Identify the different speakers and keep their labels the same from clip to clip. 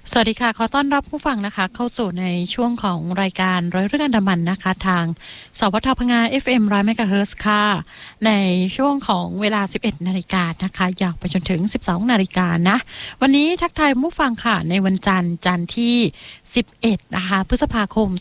Speaker 1: สวัสดีค่ะขอต้อนรับผู้ฟังนะคะเข้าสู่ในช่วงของรายการร้อยเรื่องอันดามันนะคะทางสวทพง FM 100 เมกะเฮิรตซ์ค่ะในช่วงของเวลา 11 นาฬิกานะคะยาวไปจนถึง 12 นาฬิกานะวันนี้ทักทายผู้ฟังค่ะในวันจันทร์ที่11นะคะพฤษภาคม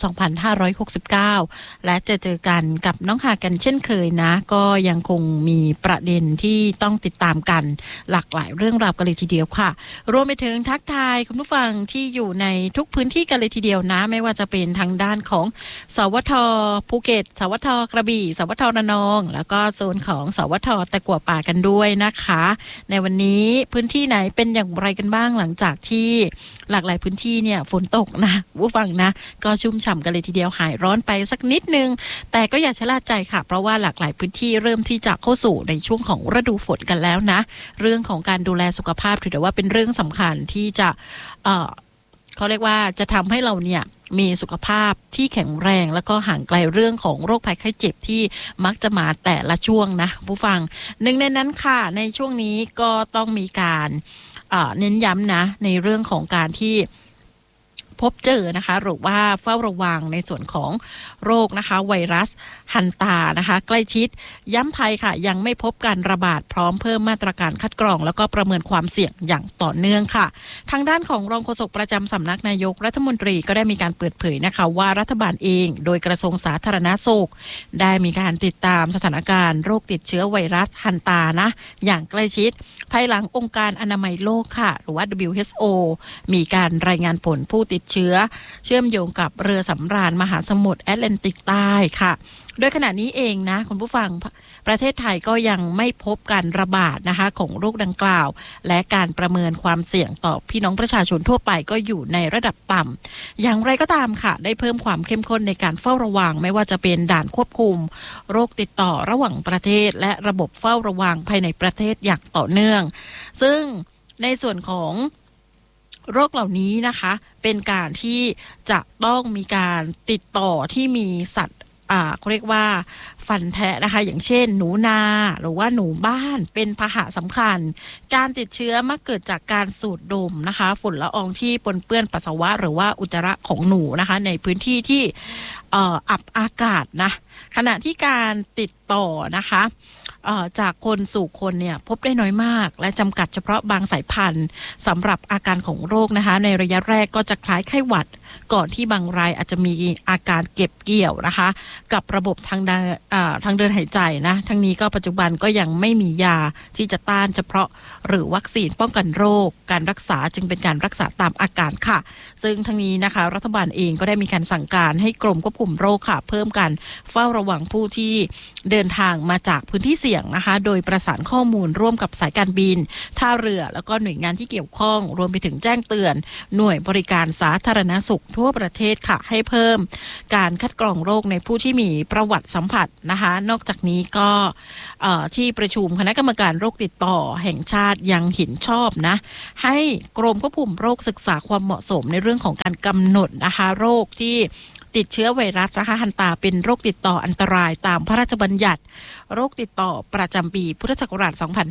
Speaker 1: 2569 และเจอกันกับน้องหากันเช่นเคยนะก็ยังคงมีประเด็นที่ต้องติดตามกันหลากหลายเรื่องราวกันเลยทีเดียวค่ะรวมไปถึงทักทายคุณผู้ฟังที่อยู่ในทุกพื้นที่กันเลยทีเดียวนะไม่ว่าจะเป็นทางด้านของสวทภูเก็ตสวทกระบี่สวทระนองแล้วก็โซนของสวทตะกั่วป่ากันด้วยนะคะในวันนี้พื้นที่ไหนเป็นอย่างไรกันบ้างหลังจากที่หลากหลายพื้นที่เนี่ยฝนตกนะผู้ฟังนะก็ชุ่มฉ่ำกันเลยทีเดียวหายร้อนไปสักนิดนึงแต่ก็อย่าชะล่าใจค่ะเพราะว่าหลากหลายพื้นที่เริ่มที่จะเข้าสู่ในช่วงของฤดูฝนกันแล้วนะเรื่องของการดูแลสุขภาพถือว่าเป็นเรื่องสำคัญที่จะเขาเรียกว่าจะทำให้เราเนี่ยมีสุขภาพที่แข็งแรงแล้วก็ห่างไกลเรื่องของโรคภัยไข้เจ็บที่มักจะมาแต่ละช่วงนะผู้ฟังหนึ่งในนั้นค่ะในช่วงนี้ก็ต้องมีการเน้นย้ำนะในเรื่องของการที่พบเจอนะคะหรือว่าเฝ้าระวังในส่วนของโรคนะคะไวรัสฮันตานะคะใกล้ชิดย้ำไทยค่ะยังไม่พบการระบาดพร้อมเพิ่มมาตรการคัดกรองแล้วก็ประเมินความเสี่ยงอย่างต่อเนื่องค่ะทางด้านของรองโฆษกประจำสำนักนายกรัฐมนตรีก็ได้มีการเปิดเผยนะคะว่ารัฐบาลเองโดยกระทรวงสาธารณสุขได้มีการติดตามสถานการณ์โรคติดเชื้อไวรัสฮันตานะอย่างใกล้ชิดภายหลังองค์การอนามัยโลกค่ะหรือว่า WHO มีการรายงานผลผู้ติดเชื้อเชื่อมโยงกับเรือสำราญมหาสมุทรแอตแลนติกใต้ค่ะโดยขณะนี้เองนะคุณผู้ฟังประเทศไทยก็ยังไม่พบการระบาดนะคะของโรคดังกล่าวและการประเมินความเสี่ยงต่อพี่น้องประชาชนทั่วไปก็อยู่ในระดับต่ำอย่างไรก็ตามค่ะได้เพิ่มความเข้มข้นในการเฝ้าระวังไม่ว่าจะเป็นด่านควบคุมโรคติดต่อระหว่างประเทศและระบบเฝ้าระวังภายในประเทศอย่างต่อเนื่องซึ่งในส่วนของโรคเหล่านี้นะคะเป็นการที่จะต้องมีการติดต่อที่มีสัตว์เขาเรียกว่าฟันแทะนะคะอย่างเช่นหนูนาหรือว่าหนูบ้านเป็นพาหะสำคัญการติดเชื้อมักเกิดจากการสูดดมนะคะฝุ่นละอองที่ปนเปื้อนปัสสาวะหรือว่าอุจจาระของหนูนะคะในพื้นที่ที่อับอากาศนะขณะที่การติดต่อนะคะจากคนสู่คนเนี่ยพบได้น้อยมากและจำกัดเฉพาะบางสายพันธุ์สำหรับอาการของโรคนะคะในระยะแรกก็จะคล้ายไข้หวัดก่อนที่บางรายอาจจะมีอาการเก็บเกี่ยวนะคะกับระบบทางเดินหายใจนะทั้งนี้ก็ปัจจุบันก็ยังไม่มียาที่จะต้านเฉพาะหรือวัคซีนป้องกันโรคการรักษาจึงเป็นการรักษาตามอาการค่ะซึ่งทั้งนี้นะคะรัฐบาลเองก็ได้มีการสั่งการให้กรมควบคุมโรคค่ะเพิ่มการเฝ้าระวังผู้ที่เดินทางมาจากพื้นที่เสี่ยงนะคะโดยประสานข้อมูลร่วมกับสายการบินท่าเรือแล้วก็หน่วยงานที่เกี่ยวข้องรวมไปถึงแจ้งเตือนหน่วยบริการสาธารณสุขทั่วประเทศค่ะให้เพิ่มการคัดกรองโรคในผู้ที่มีประวัติสัมผัสนะคะนอกจากนี้ก็ที่ประชุมคณะกรรมการโรคติดต่อแห่งชาติยังเห็นชอบนะให้กรมควบคุมโรคศึกษาความเหมาะสมในเรื่องของการกำหนดนะคะโรคที่ติดเชื้อไวรัสฮันตาเป็นโรคติดต่ออันตรายตามพระราชบัญญัติโรคติดต่อประจำปีพุทธศักราช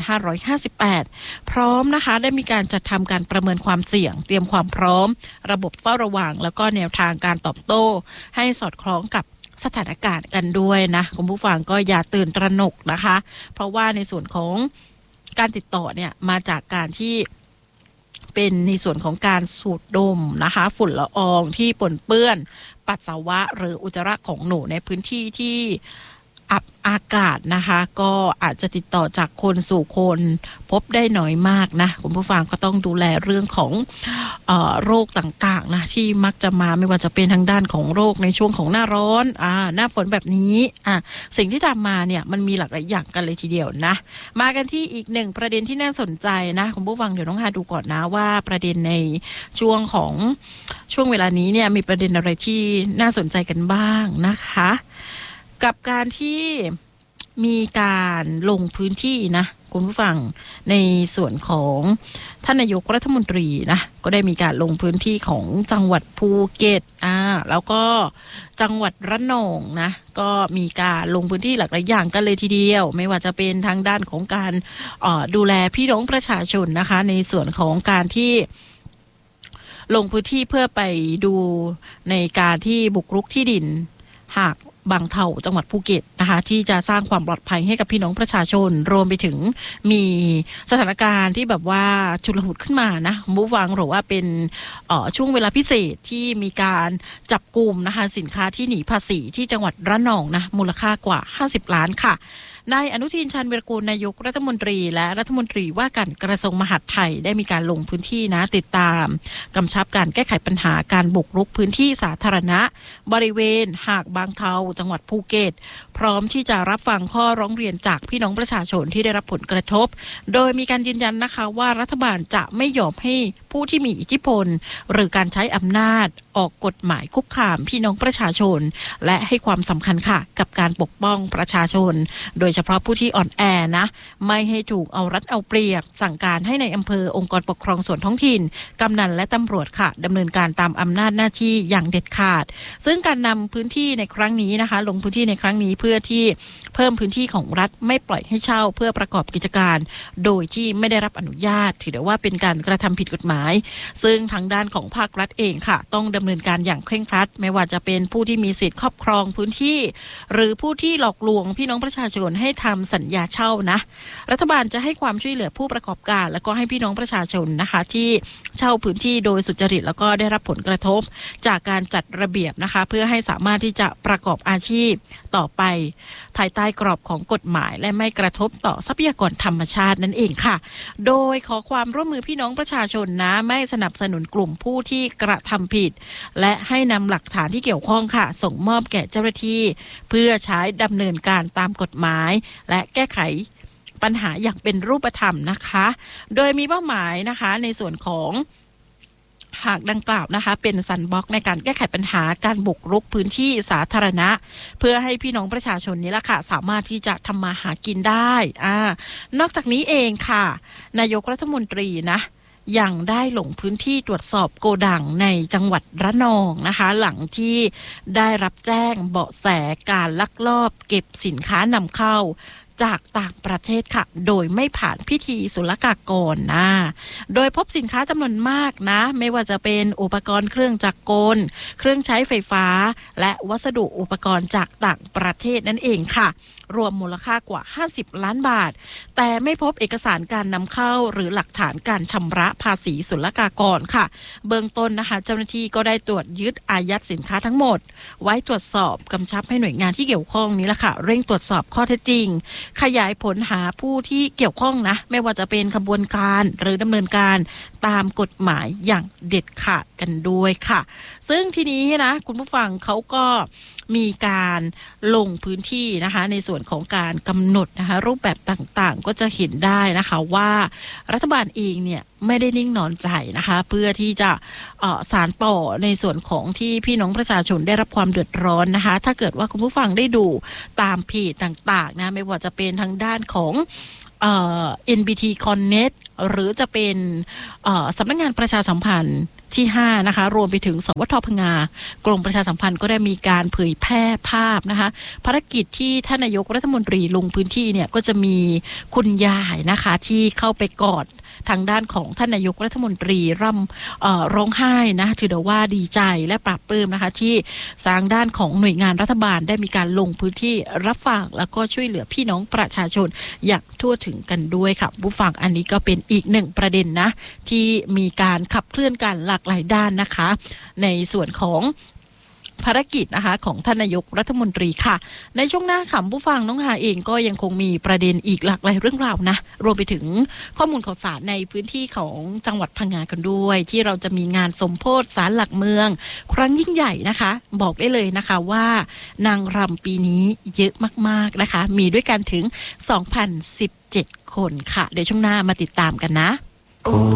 Speaker 1: 2558 พร้อมนะคะได้มีการจัดทำการประเมินความเสี่ยงเตรียมความพร้อมระบบเฝ้าระวังแล้วก็แนวทางการตอบโต้ให้สอดคล้องกับสถานการณ์กันด้วยนะคุณผู้ฟังก็อย่าตื่นตระหนกนะคะเพราะว่าในส่วนของการติดต่อเนี่ยมาจากการที่เป็นในส่วนของการสูดดมนะคะฝุ่นละอองที่ปนเปื้อนปัสสาวะหรืออุจจาระของหนูในพื้นที่ที่อับอากาศนะคะก็อาจจะติดต่อจากคนสู่คนพบได้น้อยมากนะคุณผู้ฟังก็ต้องดูแลเรื่องของโรคต่างๆนะที่มักจะมาไม่ว่าจะเป็นทางด้านของโรคในช่วงของหน้าร้อนหน้าฝนแบบนี้สิ่งที่ตามมาเนี่ยมันมีหลากหลายอย่างกันเลยทีเดียวนะมากันที่อีกหนึ่งประเด็นที่น่าสนใจนะคุณผู้ฟังเดี๋ยวน้องฮาดูก่อนนะว่าประเด็นในช่วงเวลานี้เนี่ยมีประเด็นอะไรที่น่าสนใจกันบ้างนะคะกับการที่มีการลงพื้นที่นะคุณผู้ฟังในส่วนของท่านนายกรัฐมนตรีนะก็ได้มีการลงพื้นที่ของจังหวัดภูเก็ตแล้วก็จังหวัดระนองนะก็มีการลงพื้นที่หลากหลายอย่างกันเลยทีเดียวไม่ว่าจะเป็นทางด้านของการดูแลพี่น้องประชาชนนะคะในส่วนของการที่ลงพื้นที่เพื่อไปดูในการที่บุกรุกที่ดินหากบางเถาจังหวัดภูเก็ตนะคะที่จะสร้างความปลอดภัยให้กับพี่น้องประชาชนรวมไปถึงมีสถานการณ์ที่แบบว่าฉุกละหุกขึ้นมานะผู้ฟังหรือว่าเป็นช่วงเวลาพิเศษที่มีการจับกลุ่มนะคะสินค้าที่หนีภาษีที่จังหวัดระนองนะมูลค่ากว่า50 ล้านค่ะนายอนุทินชาญวีรกูลนายกรัฐมนตรีและรัฐมนตรีว่าการกระทรวงมหาดไทยได้มีการลงพื้นที่นะติดตามกำชับการแก้ไขปัญหาการบุกรุกพื้นที่สาธารณะบริเวณหาดบางเทาจังหวัดภูเก็ตพร้อมที่จะรับฟังข้อร้องเรียนจากพี่น้องประชาชนที่ได้รับผลกระทบโดยมีการยืนยันนะคะว่ารัฐบาลจะไม่ยอมให้ผู้ที่มีอิทธิพลหรือการใช้อำนาจออกกฎหมายคุกคามพี่น้องประชาชนและให้ความสำคัญค่ะกับการปกป้องประชาชนโดยเฉพาะผู้ที่อ่อนแอนะไม่ให้ถูกเอารัดเอาเปรียบสั่งการให้ในอำเภอองค์กรปกครองส่วนท้องถิ่นกำนันและตำรวจค่ะดำเนินการตามอำนาจหน้าที่อย่างเด็ดขาดซึ่งการนำพื้นที่ในครั้งนี้นะคะลงพื้นที่ในครั้งนี้เพื่อที่เพิ่มพื้นที่ของรัฐไม่ปล่อยให้เช่าเพื่อประกอบกิจการโดยที่ไม่ได้รับอนุญาตถือได้ว่าเป็นการกระทำผิดกฎหมายซึ่งทางด้านของภาครัฐเองค่ะต้องดำเนินการอย่างเคร่งครัดไม่ว่าจะเป็นผู้ที่มีสิทธิ์ครอบครองพื้นที่หรือผู้ที่หลอกลวงพี่น้องประชาชนให้ทำสัญญาเช่านะรัฐบาลจะให้ความช่วยเหลือผู้ประกอบการแล้วก็ให้พี่น้องประชาชนนะคะที่เช่าพื้นที่โดยสุจริตแล้วก็ได้รับผลกระทบจากการจัดระเบียบนะคะเพื่อให้สามารถที่จะประกอบอาชีพต่อไปภายใต้กรอบของกฎหมายและไม่กระทบต่อทรัพยากรธรรมชาตินั่นเองค่ะโดยขอความร่วมมือพี่น้องประชาชนนะไม่สนับสนุนกลุ่มผู้ที่กระทำผิดและให้นำหลักฐานที่เกี่ยวข้องค่ะส่งมอบแก่เจ้าหน้าที่เพื่อใช้ดำเนินการตามกฎหมายและแก้ไขปัญหาอย่างเป็นรูปธรรมนะคะโดยมีเป้าหมายนะคะในส่วนของหากดังกล่าวนะคะเป็นซันบ็อกในการแก้ไขปัญหาการบุกรุกพื้นที่สาธารณะเพื่อให้พี่น้องประชาชนนี้ละค่ะสามารถที่จะทำมาหากินได้นอกจากนี้เองค่ะนายกรัฐมนตรีนะยังได้ลงพื้นที่ตรวจสอบโกดังในจังหวัดระนองนะคะหลังที่ได้รับแจ้งเบาะแสการลักลอบเก็บสินค้านำเข้าจากต่างประเทศค่ะโดยไม่ผ่านพิธีศุลกากรนะโดยพบสินค้าจำนวนมากนะไม่ว่าจะเป็นอุปกรณ์เครื่องจักรกลเครื่องใช้ไฟฟ้าและวัสดุอุปกรณ์จากต่างประเทศนั่นเองค่ะรวมมูลค่ากว่า50 ล้านบาทแต่ไม่พบเอกสารการนำเข้าหรือหลักฐานการชำระภาษีศุลกากรค่ะเบื้องต้นนะคะเจ้าหน้าที่ก็ได้ตรวจยึดอายัดสินค้าทั้งหมดไว้ตรวจสอบกำชับให้หน่วยงานที่เกี่ยวข้องนี้ละค่ะเร่งตรวจสอบข้อเท็จจริงขยายผลหาผู้ที่เกี่ยวข้องนะไม่ว่าจะเป็นขบวนการหรือดำเนินการตามกฎหมายอย่างเด็ดขาดกันด้วยค่ะซึ่งทีนี้นะคุณผู้ฟังเขาก็มีการลงพื้นที่นะคะในส่วนของการกำหนดนะคะรูปแบบต่างๆก็จะเห็นได้นะคะว่ารัฐบาลเองเนี่ยไม่ได้นิ่งนอนใจนะคะเพื่อที่จะสานต่อในส่วนของที่พี่น้องประชาชนได้รับความเดือดร้อนนะคะถ้าเกิดว่าคุณผู้ฟังได้ดูตามเพจต่างๆนะไม่ว่าจะเป็นทางด้านของNBT Connect หรือจะเป็นสำนักงานประชาสัมพันธ์ที่5นะคะรวมไปถึงสวทพงากรมประชาสัมพันธ์ก็ได้มีการเผยแพร่ภาพนะคะภารกิจที่ท่านนายกรัฐมนตรีลงพื้นที่เนี่ยก็จะมีคุณยายนะคะที่เข้าไปกอดทางด้านของท่านนายกรัฐมนตรีร้องไห้นะถือได้ว่าดีใจและปราบปลื้มนะคะที่ทางด้านของหน่วยงานรัฐบาลได้มีการลงพื้นที่รับฟังแล้วก็ช่วยเหลือพี่น้องประชาชนอย่างทั่วถึงกันด้วยค่ะผู้ฟังอันนี้ก็เป็นอีกหนึ่งประเด็นนะที่มีการขับเคลื่อนกันหลากหลายด้านนะคะในส่วนของภารกิจนะคะของท่านนายกรัฐมนตรีค่ะในช่วงหน้าค่ะผู้ฟังน้องหาเองก็ยังคงมีประเด็นอีกหลากหลายเรื่องราวนะรวมไปถึงข้อมูลข่าวสารในพื้นที่ของจังหวัดพังงากันด้วยที่เราจะมีงานสมโภชศาลหลักเมืองครั้งยิ่งใหญ่นะคะบอกได้เลยนะคะว่านางรำปีนี้เยอะมากๆนะคะมีด้วยกันถึง 2,017 คนค่ะเดี๋ยวช่วงหน้ามาติดตามกันนะ